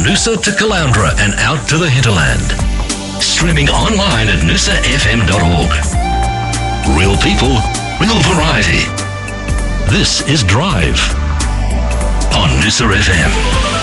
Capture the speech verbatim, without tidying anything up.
Noosa to Caloundra and out to the hinterland. Streaming online at noosa f m dot org. Real people, real variety. This is Drive on Noosa F M.